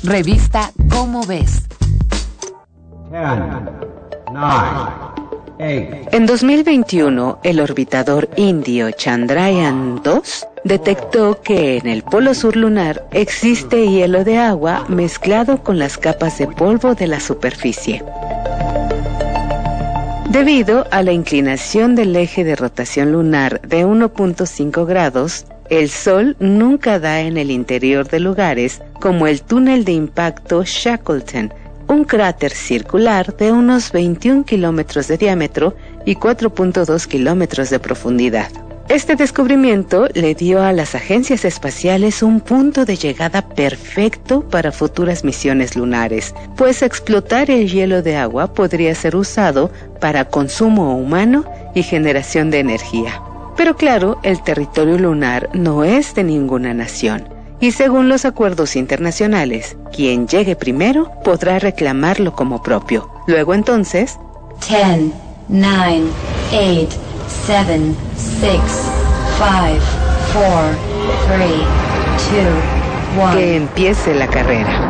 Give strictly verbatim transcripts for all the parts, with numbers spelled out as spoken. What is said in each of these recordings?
Revista Cómo Ves. En dos mil veintiuno, el orbitador indio Chandrayaan dos detectó que en el polo sur lunar existe hielo de agua mezclado con las capas de polvo de la superficie. Debido a la inclinación del eje de rotación lunar de uno punto cinco grados, el Sol nunca da en el interior de lugares como el túnel de impacto Shackleton, un cráter circular de unos veintiún kilómetros de diámetro y cuatro punto dos kilómetros de profundidad. Este descubrimiento le dio a las agencias espaciales un punto de llegada perfecto para futuras misiones lunares, pues explotar el hielo de agua podría ser usado para consumo humano y generación de energía. Pero claro, el territorio lunar no es de ninguna nación, y según los acuerdos internacionales, quien llegue primero podrá reclamarlo como propio. Luego entonces... ten, nueve, ocho, siete, seis, cinco, cuatro, tres, dos, uno... Que empiece la carrera.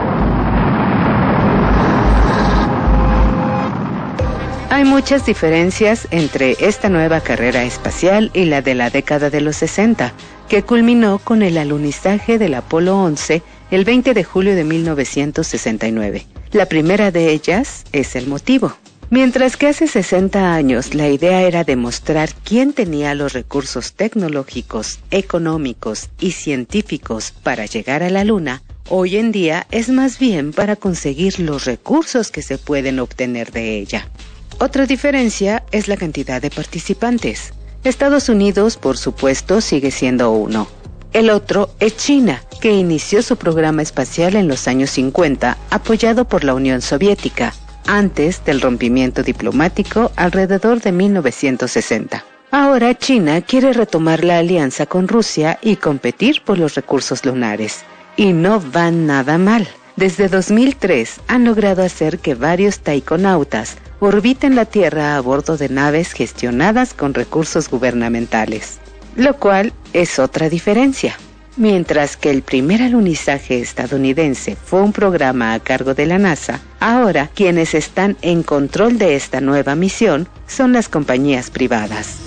Hay muchas diferencias entre esta nueva carrera espacial y la de la década de los sesenta, que culminó con el alunizaje del Apolo once el veinte de julio de mil novecientos sesenta y nueve. La primera de ellas es el motivo. Mientras que hace sesenta años la idea era demostrar quién tenía los recursos tecnológicos, económicos y científicos para llegar a la Luna, hoy en día es más bien para conseguir los recursos que se pueden obtener de ella. Otra diferencia es la cantidad de participantes. Estados Unidos, por supuesto, sigue siendo uno. El otro es China, que inició su programa espacial en los años cincuenta, apoyado por la Unión Soviética, antes del rompimiento diplomático alrededor de mil novecientos sesenta. Ahora China quiere retomar la alianza con Rusia y competir por los recursos lunares. Y no van nada mal. Desde dos mil tres han logrado hacer que varios taikonautas orbiten la Tierra a bordo de naves gestionadas con recursos gubernamentales, lo cual es otra diferencia. Mientras que el primer alunizaje estadounidense fue un programa a cargo de la NASA, ahora quienes están en control de esta nueva misión son las compañías privadas.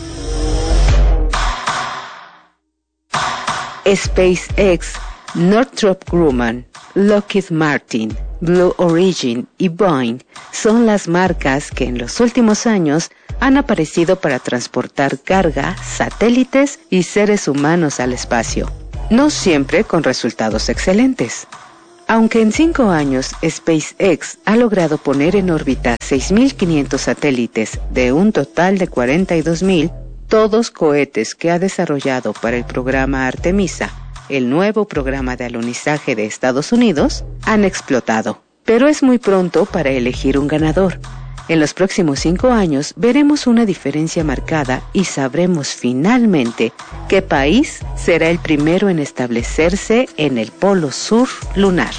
SpaceX, Northrop Grumman, Lockheed Martin, Blue Origin y Boeing son las marcas que en los últimos años han aparecido para transportar carga, satélites y seres humanos al espacio. No siempre con resultados excelentes. Aunque en cinco años SpaceX ha logrado poner en órbita seis mil quinientos satélites de un total de cuarenta y dos mil, todos cohetes que ha desarrollado para el programa Artemisa, el nuevo programa de alunizaje de Estados Unidos, han explotado. Pero es muy pronto para elegir un ganador. En los próximos cinco años veremos una diferencia marcada y sabremos finalmente qué país será el primero en establecerse en el polo sur lunar.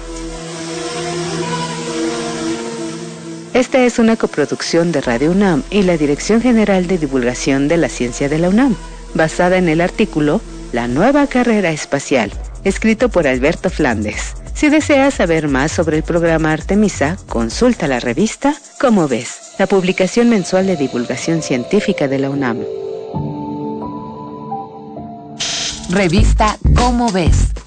Esta es una coproducción de Radio UNAM y la Dirección General de Divulgación de la Ciencia de la UNAM, basada en el artículo La nueva carrera espacial, escrito por Alberto Flandes. Si deseas saber más sobre el programa Artemisa, consulta la revista Cómo Ves, la publicación mensual de divulgación científica de la UNAM. Revista Cómo Ves.